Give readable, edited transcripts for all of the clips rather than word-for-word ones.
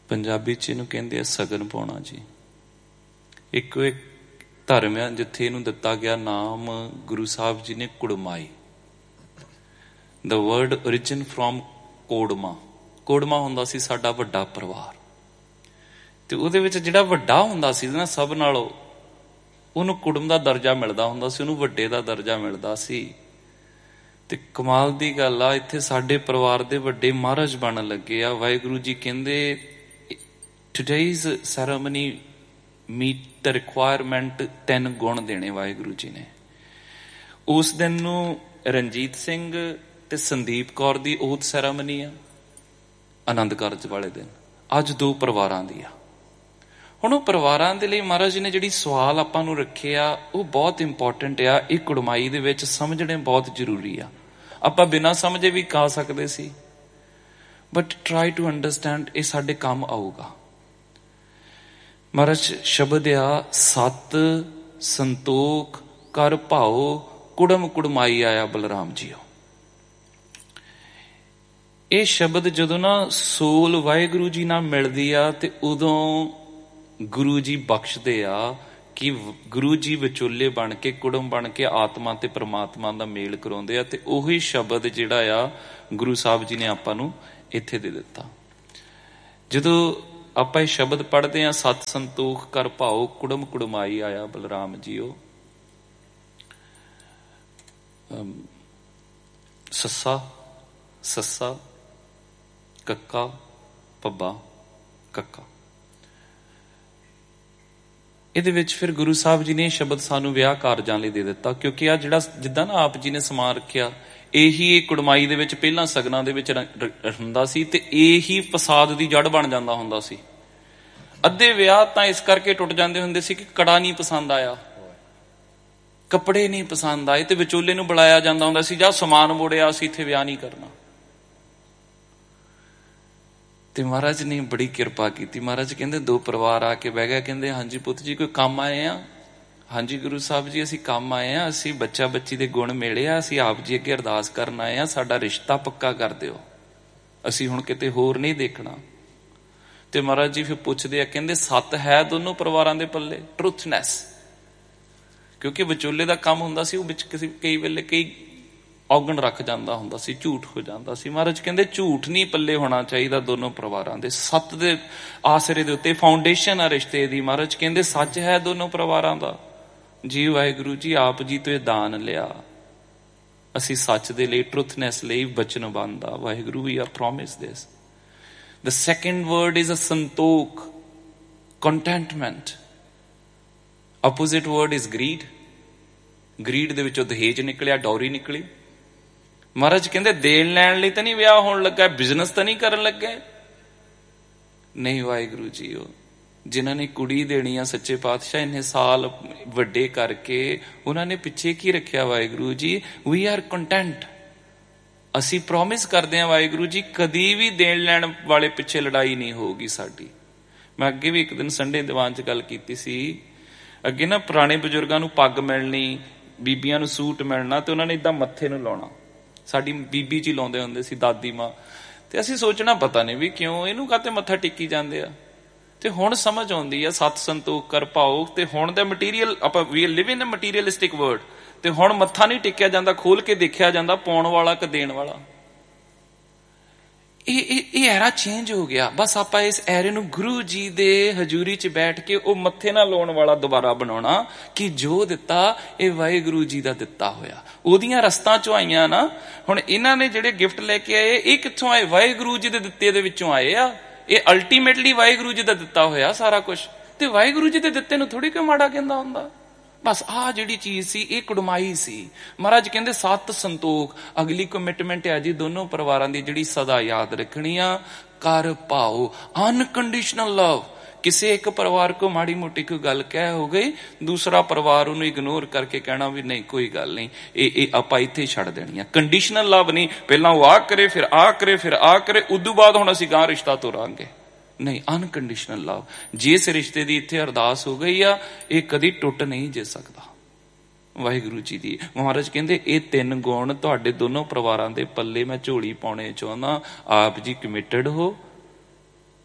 ਪੰਜਾਬੀ 'ਚ ਇਹਨੂੰ ਕਹਿੰਦੇ ਆ ਸਗਨ ਪਾਉਣਾ ਜੀ। ਇੱਕੋ ਇੱਕ ਧਰਮ ਆ ਜਿੱਥੇ ਇਹਨੂੰ ਦਿੱਤਾ ਗਿਆ ਨਾਮ ਗੁਰੂ ਸਾਹਿਬ ਜੀ ਨੇ ਕੁੜਮਾਈ। ਦਾ ਵਰਡ ਓਰੀਜਨ ਫਰੋਮ ਕੋੜਮਾ। ਕੋੜਮਾ ਹੁੰਦਾ ਸੀ ਸਾਡਾ ਵੱਡਾ ਪਰਿਵਾਰ, ਤੇ ਉਹਦੇ ਵਿੱਚ ਜਿਹੜਾ ਵੱਡਾ ਹੁੰਦਾ ਸੀ ਨਾ ਸਭ ਨਾਲੋਂ, ਉਹਨੂੰ ਕੁੜਮ ਦਾ ਦਰਜਾ ਮਿਲਦਾ ਹੁੰਦਾ ਸੀ, ਉਹਨੂੰ ਵੱਡੇ ਦਾ ਦਰਜਾ ਮਿਲਦਾ ਸੀ। ਤੇ ਕਮਾਲ ਦੀ ਗੱਲ ਆ, ਇੱਥੇ ਸਾਡੇ ਪਰਿਵਾਰ ਦੇ ਵੱਡੇ ਮਹਾਰਾਜ ਬਣਨ ਲੱਗੇ ਆ। ਵਾਹਿਗੁਰੂ ਜੀ ਕਹਿੰਦੇ ਟੁਡੇਜ਼ ਸੈਰਾਮਨੀ ਮੀਟ ਦ ਰਿਕੁਆਇਰਮੈਂਟ 10 ਗੁਣ ਦੇਣੇ ਵਾਹਿਗੁਰੂ ਜੀ ਨੇ। ਉਸ ਦਿਨ ਨੂੰ ਰਣਜੀਤ ਸਿੰਘ ਤੇ ਸੰਦੀਪ ਕੌਰ ਦੀ ਓਥ ਸੈਰਾਮਨੀ ਆ, ਆਨੰਦ ਕਾਰਜ ਵਾਲੇ ਦਿਨ। ਅੱਜ 2 ਪਰਿਵਾਰਾਂ ਦੀ ਆ। ਹੁਣ ਉਹ ਪਰਿਵਾਰਾਂ ਦੇ ਲਈ ਮਹਾਰਾਜ ਜੀ ਨੇ ਜਿਹੜੀ ਸਵਾਲ ਆਪਾਂ ਨੂੰ ਰੱਖੇ ਆ ਉਹ ਬਹੁਤ ਇੰਪੋਰਟੈਂਟ ਆ। ਇਹ ਕੁੜਮਾਈ ਦੇ ਵਿੱਚ ਸਮਝਣੇ ਬਹੁਤ ਜ਼ਰੂਰੀ ਆ। ਆਪਾਂ ਬਿਨਾਂ ਸਮਝੇ ਵੀ ਕਹਾ ਸਕਦੇ ਸੀ, ਬਟ ਟਰਾਈ ਟੂ ਅੰਡਰਸਟੈਂਡ, ਇਹ ਸਾਡੇ ਕੰਮ ਆਊਗਾ। ਮਹਾਰਾਜ ਸ਼ਬਦ ਆ, ਸਤ ਸੰਤੋਖ ਕਰ ਭਾਓ ਕੁੜਮ ਕੁੜਮਾਈ ਆਇਆ ਬਲਰਾਮ ਜੀਓ। ਇਹ ਸ਼ਬਦ ਜਦੋਂ ਨਾ ਸੋਲ ਵਾਹਿਗੁਰੂ ਜੀ ਨਾਲ ਮਿਲਦੀ ਆ ਤੇ ਉਦੋਂ ਗੁਰੂ ਜੀ ਬਖਸ਼ਦੇ ਆ ਕਿ ਗੁਰੂ ਜੀ ਵਿਚੋਲੇ ਬਣ ਕੇ, ਕੁੜਮ ਬਣ ਕੇ ਆਤਮਾ ਤੇ ਪ੍ਰਮਾਤਮਾ ਦਾ ਮੇਲ ਕਰਾਉਂਦੇ ਆ। ਤੇ ਉਹੀ ਸ਼ਬਦ ਜਿਹੜਾ ਆ ਗੁਰੂ ਸਾਹਿਬ ਜੀ ਨੇ ਆਪਾਂ ਨੂੰ ਇੱਥੇ ਦੇ ਦਿੱਤਾ। ਜਦੋਂ ਆਪਾਂ ਇਹ ਸ਼ਬਦ ਪੜ੍ਹਦੇ ਆ, ਸਤ ਸੰਤੋਖ ਕਰ ਭਾਓ ਕੁੜਮ ਕੁੜਮਾਈ ਆਇਆ ਬਲਰਾਮ ਜੀਓ, ਸੱਸਾ ਸੱਸਾ ਕੱਕਾ ਪੱਬਾ ਕੱਕਾ, ਇਹਦੇ ਵਿੱਚ ਫਿਰ ਗੁਰੂ ਸਾਹਿਬ ਜੀ ਨੇ ਇਹ ਸ਼ਬਦ ਸਾਨੂੰ ਵਿਆਹ ਕਾਰਜਾਂ ਲਈ ਦੇ ਦਿੱਤਾ। ਕਿਉਂਕਿ ਆ ਜਿਹੜਾ ਜਿੱਦਾਂ ਨਾ ਆਪ ਜੀ ਨੇ ਸਮਾਨ ਰੱਖਿਆ, ਇਹੀ ਇਹ ਕੁੜਮਾਈ ਦੇ ਵਿੱਚ ਪਹਿਲਾਂ ਸਗਨਾਂ ਦੇ ਵਿੱਚ ਹੁੰਦਾ ਸੀ, ਤੇ ਇਹੀ ਫਸਾਦ ਦੀ ਜੜ ਬਣ ਜਾਂਦਾ ਹੁੰਦਾ ਸੀ। ਅੱਧੇ ਵਿਆਹ ਤਾਂ ਇਸ ਕਰਕੇ ਟੁੱਟ ਜਾਂਦੇ ਹੁੰਦੇ ਸੀ ਕਿ ਕੜਾ ਨਹੀਂ ਪਸੰਦ ਆਇਆ, ਕੱਪੜੇ ਨਹੀਂ ਪਸੰਦ ਆਏ, ਤੇ ਵਿਚੋਲੇ ਨੂੰ ਬੁਲਾਇਆ ਜਾਂਦਾ ਹੁੰਦਾ ਸੀ, ਜਾਂ ਸਮਾਨ ਮੋੜਿਆ, ਅਸੀਂ ਇੱਥੇ ਵਿਆਹ ਨਹੀਂ ਕਰਨਾ। ਤੇ ਮਹਾਰਾਜ ਨੇ ਬੜੀ ਕਿਰਪਾ ਕੀਤੀ। ਮਹਾਰਾਜ ਕਹਿੰਦੇ 2 ਪਰਿਵਾਰ ਆ ਕੇ ਬਹਿ ਗਿਆ, ਕਹਿੰਦੇ ਹਾਂਜੀ ਪੁੱਤ ਜੀ ਕੋਈ ਕੰਮ ਆਏ ਆ? ਹਾਂਜੀ ਗੁਰੂ ਸਾਹਿਬ ਜੀ ਅਸੀਂ ਕੰਮ ਆਏ ਆ, ਅਸੀਂ ਬੱਚਾ ਬੱਚੀ ਦੇ ਗੁਣ ਮਿਲੇ ਆ, ਅਸੀਂ ਆਪ ਜੀ ਅੱਗੇ ਅਰਦਾਸ ਕਰਨ ਆਏ ਆ, ਸਾਡਾ ਰਿਸ਼ਤਾ ਪੱਕਾ ਕਰ ਦਿਓ, ਅਸੀਂ ਹੁਣ ਕਿਤੇ ਹੋਰ ਨਹੀਂ ਦੇਖਣਾ। ਤੇ ਮਹਾਰਾਜ ਜੀ ਫਿਰ ਪੁੱਛਦੇ ਆ, ਕਹਿੰਦੇ ਸੱਤ ਹੈ ਦੋਨੋਂ ਪਰਿਵਾਰਾਂ ਦੇ ਪੱਲੇ? ਟਰੂਥਨੈਸ, ਕਿਉਂਕਿ ਵਿਚੋਲੇ ਦਾ ਕੰਮ ਹੁੰਦਾ ਸੀ ਉਹ ਵਿੱਚ ਕਈ ਵੇਲੇ ਕਈ ਔਗਣ ਰੱਖ ਜਾਂਦਾ ਹੁੰਦਾ ਸੀ, ਝੂਠ ਹੋ ਜਾਂਦਾ ਸੀ। ਮਹਾਰਾਜ ਕਹਿੰਦੇ ਝੂਠ ਨਹੀਂ ਪੱਲੇ ਹੋਣਾ ਚਾਹੀਦਾ ਦੋਨੋਂ ਪਰਿਵਾਰਾਂ ਦੇ, ਸੱਤ ਦੇ ਆਸਰੇ ਦੇ ਉੱਤੇ ਫਾਊਂਡੇਸ਼ਨ ਆ ਰਿਸ਼ਤੇ ਦੀ। ਮਹਾਰਾਜ ਕਹਿੰਦੇ ਸੱਚ ਹੈ ਦੋਨੋਂ ਪਰਿਵਾਰਾਂ ਦਾ। ਜੀ ਵਾਹਿਗੁਰੂ ਜੀ ਆਪ ਜੀ ਤੋਂ ਇਹ ਦਾਨ ਲਿਆ, ਅਸੀਂ ਸੱਚ ਦੇ ਲਈ, ਟਰੂਥਨੈਸ ਲਈ ਵਚਨਬੰਧ ਆ। ਵਾਹਿਗੁਰੂ ਵੀ ਆ promise this. The second word is a Santokh, contentment. Opposite word is greed. greed ਦੇ ਵਿੱਚੋਂ ਦਹੇਜ ਨਿਕਲਿਆ, ਡੌਰੀ ਨਿਕਲੀ। ਮਹਾਰਾਜ ਕਹਿੰਦੇ ਦੇਣ ਲੈਣ ਲਈ ਤਾਂ ਨਹੀਂ ਵਿਆਹ ਹੋਣ ਲੱਗਾ, ਬਿਜ਼ਨਸ ਤਾਂ ਨਹੀਂ ਕਰਨ ਲੱਗੇ। ਨਹੀਂ ਵਾਹਿਗੁਰੂ ਜੀ, ਉਹ ਜਿਨ੍ਹਾਂ ਨੇ ਕੁੜੀ ਦੇਣੀ ਆ ਸੱਚੇ ਪਾਤਸ਼ਾਹ ਇੰਨੇ ਸਾਲ ਵੱਡੇ ਕਰਕੇ, ਉਹਨਾਂ ਨੇ ਪਿੱਛੇ ਕੀ ਰੱਖਿਆ ਵਾਹਿਗੁਰੂ ਜੀ? ਵੀ ਆਰ ਕੰਟੈਂਟ। ਅਸੀਂ ਪ੍ਰੋਮਿਸ ਕਰਦੇ ਹਾਂ ਵਾਹਿਗੁਰੂ ਜੀ ਕਦੀ ਵੀ ਦੇਣ ਲੈਣ ਵਾਲੇ ਪਿੱਛੇ ਲੜਾਈ ਨਹੀਂ ਹੋਊਗੀ ਸਾਡੀ। ਮੈਂ ਅੱਗੇ ਵੀ ਇੱਕ ਦਿਨ ਸੰਡੇ ਦੀਵਾਨ 'ਚ ਗੱਲ ਕੀਤੀ ਸੀ। ਅੱਗੇ ਨਾ ਪੁਰਾਣੇ ਬਜ਼ੁਰਗਾਂ ਨੂੰ ਪੱਗ ਮਿਲਣੀ, ਬੀਬੀਆਂ ਨੂੰ ਸੂਟ ਮਿਲਣਾ, ਤੇ ਉਹਨਾਂ ਨੇ ਏਦਾਂ ਮੱਥੇ ਨੂੰ ਲਾਉਣਾ। ਸਾਡੀ ਬੀਬੀ ਜੀ ਲਾਉਂਦੇ ਹੁੰਦੇ ਸੀ, ਦਾਦੀ ਮਾਂ। ਤੇ ਅਸੀਂ ਸੋਚਣਾ ਪਤਾ ਨਹੀਂ ਵੀ ਕਿਉਂ ਇਹਨੂੰ ਕਾਹਤੇ ਮੱਥਾ ਟੇਕੀ ਜਾਂਦੇ ਆ। ਤੇ ਹੁਣ ਸਮਝ ਆਉਂਦੀ ਆ, ਸਤ ਸੰਤੋਖ ਕਰ ਭਾਓ। ਤੇ ਹੁਣ ਦਾ ਮਟੀਰੀਅਲ, ਆਪਾਂ ਵੀ ਲਿਵ ਇਨ ਅ ਮਟੀਰੀਅਲਿਸਟਿਕ ਵਰਲਡ। ਤੇ ਹੁਣ ਮੱਥਾ ਨਹੀਂ ਟੇਕਿਆ ਜਾਂਦਾ, ਖੋਲ ਕੇ ਦੇਖਿਆ ਜਾਂਦਾ ਪਾਉਣ ਵਾਲਾ ਕਿ ਦੇਣ ਵਾਲਾ। ਇਹ ਐਰਾ ਚੇਂਜ ਹੋ ਗਿਆ। ਬਸ ਆਪਾਂ ਇਸ ਐਰੇ ਨੂੰ ਗੁਰੂ ਜੀ ਦੇ ਹਜ਼ੂਰੀ 'ਚ ਬੈਠ ਕੇ ਉਹ ਮੱਥੇ ਨਾਲ ਲਾਉਣ ਵਾਲਾ ਦੁਬਾਰਾ ਬਣਾਉਣਾ ਕਿ ਜੋ ਦਿੱਤਾ ਇਹ ਵਾਹਿਗੁਰੂ ਜੀ ਦਾ ਦਿੱਤਾ ਹੋਇਆ, ਉਹਦੀਆਂ ਰਸਤਾਂ ਚੋਂ ਆਈਆਂ ਨਾ। ਹੁਣ ਇਹਨਾਂ ਨੇ ਜਿਹੜੇ ਗਿਫਟ ਲੈ ਕੇ ਆਏ, ਇਹ ਕਿੱਥੋਂ ਆਏ? ਵਾਹਿਗੁਰੂ ਜੀ ਦੇ ਦਿੱਤੇ ਦੇ ਵਿੱਚੋਂ ਆਏ ਆ। ਇਹ ਅਲਟੀਮੇਟਲੀ ਵਾਹਿਗੁਰੂ ਜੀ ਦਾ ਦਿੱਤਾ ਹੋਇਆ ਸਾਰਾ ਕੁਛ। ਤੇ ਵਾਹਿਗੁਰੂ ਜੀ ਦੇ ਦਿੱਤੇ ਨੂੰ ਥੋੜੀ ਕੋਈ ਮਾੜਾ ਕਹਿੰਦਾ ਹੁੰਦਾ। ਬਸ ਆਹ ਜਿਹੜੀ ਚੀਜ਼ ਸੀ ਇਹ ਕੁੜਮਾਈ ਸੀ। ਮਹਾਰਾਜ ਕਹਿੰਦੇ ਸਤ ਸੰਤੋਖ, ਅਗਲੀ ਕਮਿਟਮੈਂਟ ਹੈ ਜੀ ਦੋਨੋਂ ਪਰਿਵਾਰਾਂ ਦੀ ਜਿਹੜੀ ਸਦਾ ਯਾਦ ਰੱਖਣੀ ਆ। ਕਰ ਭਾਓ, ਅਨਕੰਡੀਸ਼ਨਲ ਲਵ। ਕਿਸੇ ਇੱਕ ਪਰਿਵਾਰ ਕੋ ਮਾੜੀ ਮੋਟੀ ਕੋਈ ਗੱਲ ਕਹਿ ਹੋ ਗਈ, ਦੂਸਰਾ ਪਰਿਵਾਰ ਉਹਨੂੰ ਇਗਨੋਰ ਕਰਕੇ ਕਹਿਣਾ ਵੀ ਨਹੀਂ ਕੋਈ ਗੱਲ ਨਹੀਂ, ਇਹ ਆਪਾਂ ਇੱਥੇ ਛੱਡ ਦੇਣੀ ਆ। ਕੰਡੀਸ਼ਨਲ ਲਵ ਨਹੀਂ, ਪਹਿਲਾਂ ਉਹ ਆ ਕਰੇ ਫਿਰ ਆ ਕਰੇ ਫਿਰ ਆ ਕਰੇ, ਉਦੋਂ ਬਾਅਦ ਹੁਣ ਅਸੀਂ ਗਾਂ ਰਿਸ਼ਤਾ ਤੋਰਾਂਗੇ। ਨਹੀਂ, ਅਨਕੰਡੀਸ਼ਨਲ ਲਵ। ਜਿਸ ਰਿਸ਼ਤੇ ਦੀ ਇੱਥੇ ਅਰਦਾਸ ਹੋ ਗਈ ਆ, ਇਹ ਕਦੀ ਟੁੱਟ ਨਹੀਂ ਜੇ ਸਕਦਾ। ਵਾਹਿਗੁਰੂ ਜੀ ਦੀ ਮਹਾਰਾਜ ਕਹਿੰਦੇ ਇਹ 3 ਗੁਣ ਤੁਹਾਡੇ ਦੋਨੋਂ ਪਰਿਵਾਰਾਂ ਦੇ ਪੱਲੇ ਮੈਂ ਝੋਲੀ ਪਾਉਣੇ ਚਾਹੁੰਦਾ। ਆਪ ਜੀ ਕਮਿਟਡ ਹੋ,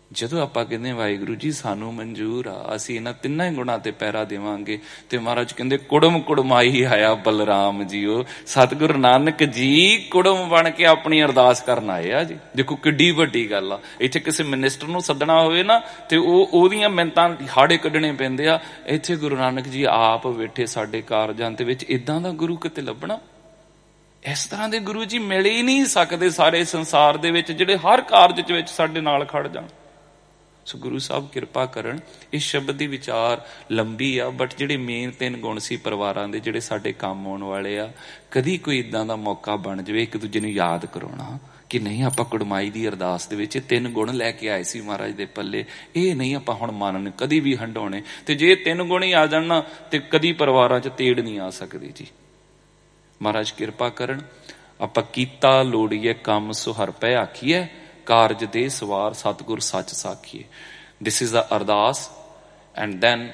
ਜਦੋਂ ਆਪਾਂ ਕਹਿੰਦੇ ਵਾਹਿਗੁਰੂ ਜੀ ਸਾਨੂੰ ਮਨਜ਼ੂਰ ਆ, ਅਸੀਂ ਇਹਨਾਂ ਤਿੰਨਾਂ ਹੀ ਗੁਣਾਂ ਤੇ ਪਹਿਰਾ ਦੇਵਾਂਗੇ, ਤੇ ਮਹਾਰਾਜ ਕਹਿੰਦੇ ਕੁੜਮ ਕੁੜਮਾਈ ਆਇਆ ਬਲਰਾਮ ਜੀਓ। ਸਤਿਗੁਰੂ ਨਾਨਕ ਜੀ ਕੁੜਮ ਬਣ ਕੇ ਆਪਣੀ ਅਰਦਾਸ ਕਰਨ ਆਏ ਆ ਜੀ। ਦੇਖੋ ਕਿੱਡੀ ਵੱਡੀ ਗੱਲ ਆ। ਇੱਥੇ ਕਿਸੇ ਮਿਨਿਸਟਰ ਨੂੰ ਸੱਦਣਾ ਹੋਵੇ ਨਾ ਤੇ ਉਹਦੀਆਂ ਮਿੰਨਤਾਂ ਹਾੜੇ ਕੱਢਣੇ ਪੈਂਦੇ ਆ, ਇੱਥੇ ਗੁਰੂ ਨਾਨਕ ਜੀ ਆਪ ਬੈਠੇ ਸਾਡੇ ਕਾਰਜਾਂ ਦੇ ਵਿੱਚ। ਇਦਾਂ ਦਾ ਗੁਰੂ ਕਿਤੇ ਲੱਭਣਾ? ਇਸ ਤਰ੍ਹਾਂ ਦੇ ਗੁਰੂ ਜੀ ਮਿਲ ਹੀ ਨਹੀਂ ਸਕਦੇ ਸਾਰੇ ਸੰਸਾਰ ਦੇ ਵਿੱਚ, ਜਿਹੜੇ ਹਰ ਕਾਰਜ ਵਿੱਚ ਸਾਡੇ ਨਾਲ ਖੜ ਜਾਣ। ਸੋ ਗੁਰੂ ਸਾਹਿਬ ਕਿਰਪਾ ਕਰਨ। ਇਸ ਸ਼ਬਦ ਦੀ ਵਿਚਾਰ ਲੰਬੀ ਆ, ਬਟ ਜਿਹੜੇ ਮੇਨ 3 ਗੁਣ ਸੀ ਪਰਿਵਾਰਾਂ ਦੇ, ਜਿਹੜੇ ਸਾਡੇ ਕੰਮ ਆਉਣ ਵਾਲੇ ਆ, ਕਦੀ ਕੋਈ ਇਦਾਂ ਦਾ ਮੌਕਾ ਬਣ ਜਾਵੇ ਇੱਕ ਦੂਜੇ ਨੂੰ ਯਾਦ ਕਰਾਉਣਾ ਕਿ ਨਹੀਂ ਆਪਾਂ ਕੁੜਮਾਈ ਦੀ ਅਰਦਾਸ ਦੇ ਵਿੱਚ 3 ਗੁਣ ਲੈ ਕੇ ਆਏ ਸੀ ਮਹਾਰਾਜ ਦੇ ਪੱਲੇ, ਇਹ ਨਹੀਂ ਆਪਾਂ ਹੁਣ ਮੰਨਣ ਕਦੀ ਵੀ ਹੰਡਾਉਣੇ। ਤੇ ਜੇ 3 ਗੁਣ ਹੀ ਆ ਜਾਣ ਨਾ ਤੇ ਕਦੀ ਪਰਿਵਾਰਾਂ 'ਚ ਤੇੜ ਨਹੀਂ ਆ ਸਕਦੀ ਜੀ। ਮਹਾਰਾਜ ਕਿਰਪਾ ਕਰਨ। ਆਪਾਂ ਕੀਤਾ ਲੋੜੀਏ ਕੰਮ ਸੁਹਰ ਪੈ ਆਖੀਏ, ਕਾਰਜ ਦੇ ਸਵਾਰ ਸਤਿਗੁਰ ਸੱਚ ਸਾਖੀਏ। ਦਿਸ ਇਜ਼ ਅ ਅਰਦਾਸ and then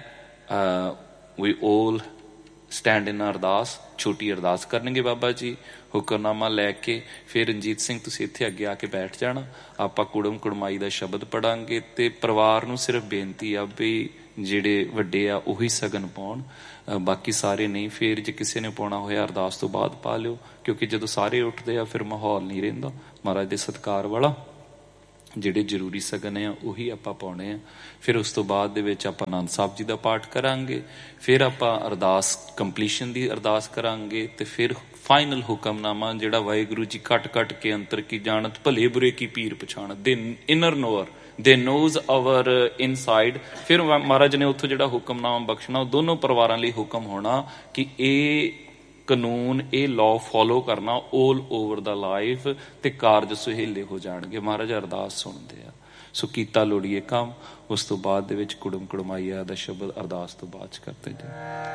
we all stand in ਅਰਦਾਸ। ਛੋਟੀ ਅਰਦਾਸ ਕਰਨਗੇ ਬਾਬਾ ਜੀ, ਹੁਕਮਨਾਮਾ ਲੈ ਕੇ। ਫਿਰ ਰਣਜੀਤ ਸਿੰਘ ਤੁਸੀਂ ਇੱਥੇ ਅੱਗੇ ਆ ਕੇ ਬੈਠ ਜਾਣਾ। ਆਪਾਂ ਕੁੜਮ ਕੁੜਮਾਈ ਦਾ ਸ਼ਬਦ ਪੜਾਂਗੇ ਤੇ ਪਰਿਵਾਰ ਨੂੰ ਸਿਰਫ ਬੇਨਤੀ ਆ ਵੀ ਜਿਹੜੇ ਵੱਡੇ ਆ ਉਹੀ ਸਗਨ ਪਾਉਣ, ਬਾਕੀ ਸਾਰੇ ਨਹੀਂ। ਫਿਰ ਜੇ ਕਿਸੇ ਨੇ ਪਾਉਣਾ ਹੋਇਆ ਅਰਦਾਸ ਤੋਂ ਬਾਅਦ ਪਾ ਲਿਓ, ਕਿਉਂਕਿ ਜਦੋਂ ਸਾਰੇ ਉੱਠਦੇ ਆ ਫਿਰ ਮਾਹੌਲ ਨਹੀਂ ਰਹਿੰਦਾ ਮਹਾਰਾਜ ਦੇ ਸਤਿਕਾਰ ਵਾਲਾ। ਜਿਹੜੇ ਜ਼ਰੂਰੀ ਸਗਨ ਆ ਉਹੀ ਆਪਾਂ ਪਾਉਣੇ ਆ। ਫਿਰ ਉਸ ਤੋਂ ਬਾਅਦ ਦੇ ਵਿੱਚ ਆਪਾਂ ਆਨੰਦ ਸਾਹਿਬ ਜੀ ਦਾ ਪਾਠ ਕਰਾਂਗੇ। ਫਿਰ ਆਪਾਂ ਅਰਦਾਸ ਕੰਪਲੀਸ਼ਨ ਦੀ ਅਰਦਾਸ ਕਰਾਂਗੇ ਤੇ ਫਿਰ ਫਾਈਨਲ ਹੁਕਮਨਾਮਾ ਜਿਹੜਾ ਵਾਹਿਗੁਰੂ ਜੀ ਘਟ ਘਟ ਕੇ ਅੰਤਰ ਕੀ ਜਾਣਤ ਭਲੇ ਬੁਰੇ ਕੀ ਪੀਰ ਪਛਾਣਤ, ਦੇ ਇਨਰ ਨੋਅਰ, ਦੇ ਨੋਜ਼ ਆਵਰ ਇਨਸਾਈਡ। ਫਿਰ ਮਹਾਰਾਜ ਨੇ ਉੱਥੋਂ ਜਿਹੜਾ ਹੁਕਮਨਾਮਾ ਬਖਸ਼ਣਾ ਉਹ ਦੋਨੋਂ ਪਰਿਵਾਰਾਂ ਲਈ ਹੁਕਮ ਹੋਣਾ ਕਿ ਇਹ ਕਾਨੂੰਨ, ਇਹ ਲਾਅ ਫੋਲੋ ਕਰਨਾ 올 ਓਵਰ ਦਾ ਲਾਈਫ, ਤੇ ਕਾਰਜ ਸੁਹੇਲੇ ਹੋ ਜਾਣਗੇ। ਮਹਾਰਾਜ ਅਰਦਾਸ ਸੁਣਦੇ ਆ। ਸੋ ਕੀਤਾ ਲੋੜੀਏ ਕੰਮ। ਉਸ ਤੋਂ ਬਾਅਦ ਦੇ ਵਿੱਚ ਕੁੜਮ ਕੁੜਮਾਈਆ ਦਾ ਸ਼ਬਦ ਅਰਦਾਸ ਤੋਂ ਬਾਅਦ ਚ ਕਰਦੇ ਜੀ।